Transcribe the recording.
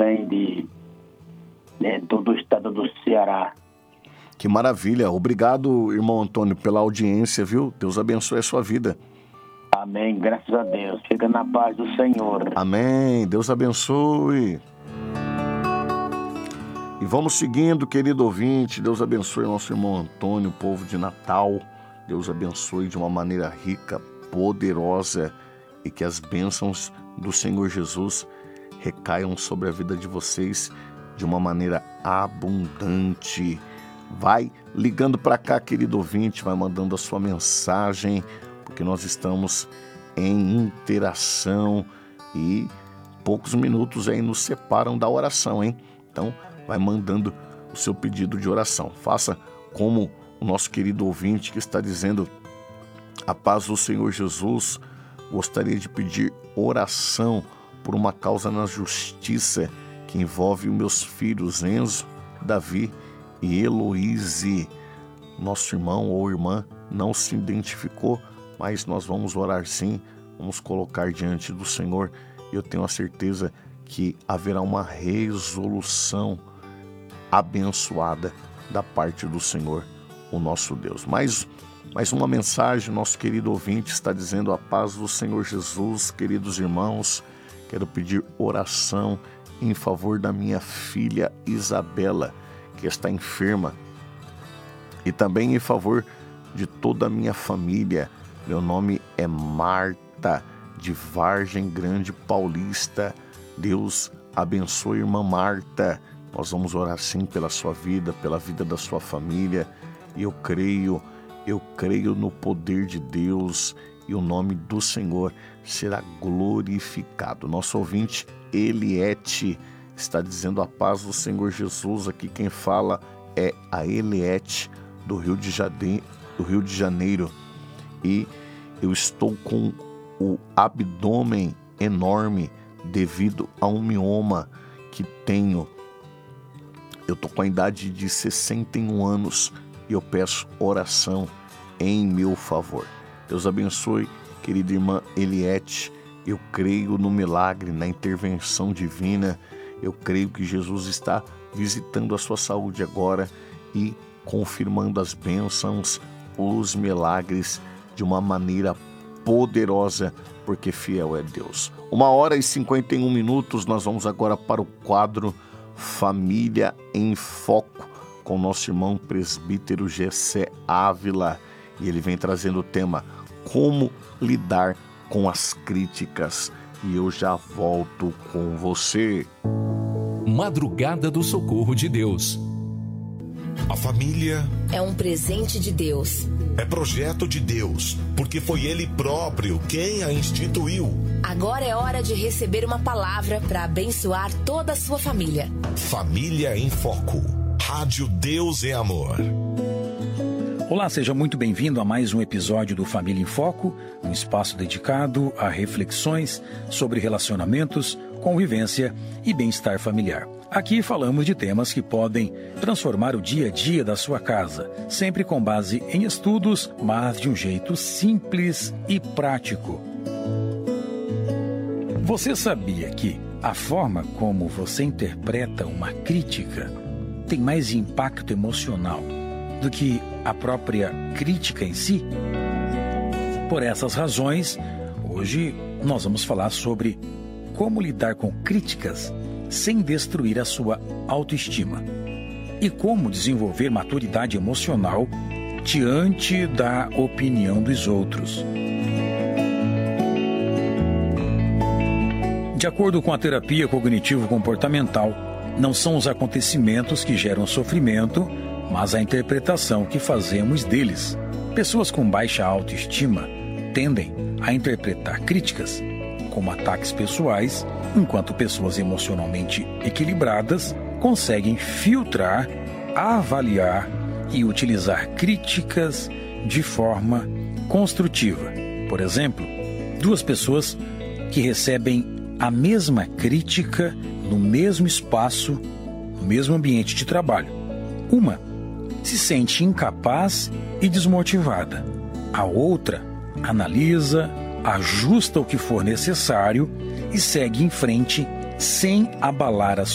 também do estado do Ceará. Que maravilha. Obrigado, irmão Antônio, pela audiência, viu? Deus abençoe a sua vida. Amém, graças a Deus. Fica na paz do Senhor. Amém, Deus abençoe. E vamos seguindo, querido ouvinte. Deus abençoe nosso irmão Antônio, povo de Natal. Deus abençoe de uma maneira rica, poderosa, e que as bênçãos do Senhor Jesus recaiam sobre a vida de vocês de uma maneira abundante. Vai ligando para cá, querido ouvinte, vai mandando a sua mensagem, porque nós estamos em interação e poucos minutos aí nos separam da oração, hein? Então, vai mandando o seu pedido de oração. Faça como o nosso querido ouvinte que está dizendo: a paz do Senhor Jesus, gostaria de pedir oração por uma causa na justiça que envolve os meus filhos Enzo, Davi e Heloíse. Nosso irmão ou irmã não se identificou, mas nós vamos orar sim, vamos colocar diante do Senhor. Eu tenho a certeza que haverá uma resolução abençoada da parte do Senhor, o nosso Deus. Mais uma mensagem, nosso querido ouvinte está dizendo: a paz do Senhor Jesus, queridos irmãos, quero pedir oração em favor da minha filha Isabela, que está enferma, e também em favor de toda a minha família. Meu nome é Marta, de Vargem Grande Paulista. Deus abençoe, irmã Marta. Nós vamos orar sim pela sua vida, pela vida da sua família. E eu creio no poder de Deus, e o nome do Senhor será glorificado. Nosso ouvinte Eliette está dizendo: a paz do Senhor Jesus. Aqui quem fala é a Eliette, do Rio de Janeiro. E eu estou com o abdômen enorme devido a um mioma que tenho. Eu estou com a idade de 61 anos e eu peço oração em meu favor. Deus abençoe, querida irmã Eliette. Eu creio no milagre, na intervenção divina. Eu creio que Jesus está visitando a sua saúde agora e confirmando as bênçãos, os milagres de uma maneira poderosa, porque fiel é Deus. 1h51, nós vamos agora para o quadro Família em Foco, com nosso irmão presbítero Gessé Ávila, e ele vem trazendo o tema: como lidar com as críticas. E eu já volto com você. Madrugada do Socorro de Deus. A família é um presente de Deus. É projeto de Deus, porque foi Ele próprio quem a instituiu. Agora é hora de receber uma palavra para abençoar toda a sua família. Família em Foco. Rádio Deus é Amor. Olá, seja muito bem-vindo a mais um episódio do Família em Foco, um espaço dedicado a reflexões sobre relacionamentos, convivência e bem-estar familiar. Aqui falamos de temas que podem transformar o dia a dia da sua casa, sempre com base em estudos, mas de um jeito simples e prático. Você sabia que a forma como você interpreta uma crítica tem mais impacto emocional do que a própria crítica em si? Por essas razões, hoje nós vamos falar sobre como lidar com críticas sem destruir a sua autoestima e como desenvolver maturidade emocional diante da opinião dos outros. De acordo com a terapia cognitivo-comportamental, não são os acontecimentos que geram sofrimento, mas a interpretação que fazemos deles. Pessoas com baixa autoestima tendem a interpretar críticas como ataques pessoais, enquanto pessoas emocionalmente equilibradas conseguem filtrar, avaliar e utilizar críticas de forma construtiva. Por exemplo, duas pessoas que recebem a mesma crítica no mesmo espaço, no mesmo ambiente de trabalho. Uma se sente incapaz e desmotivada. A outra analisa, ajusta o que for necessário e segue em frente sem abalar a